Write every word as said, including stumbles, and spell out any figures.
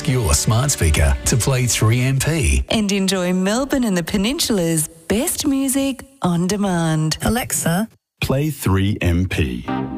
ask your smart speaker to play three M P. And enjoy Melbourne and the Peninsula's best music on demand. Alexa, Play three M P.